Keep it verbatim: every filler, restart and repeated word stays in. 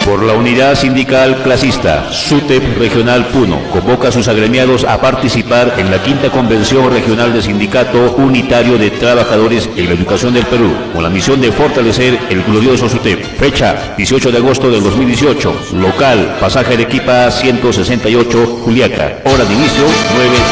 Por la unidad sindical clasista, SUTEP Regional Puno convoca a sus agremiados a participar en la quinta Convención Regional de Sindicato Unitario de Trabajadores en la Educación del Perú, con la misión de fortalecer el glorioso SUTEP. Fecha, dieciocho de agosto del dos mil dieciocho. Local, Pasaje Arequipa ciento sesenta y ocho, Juliaca. Hora de inicio, nueve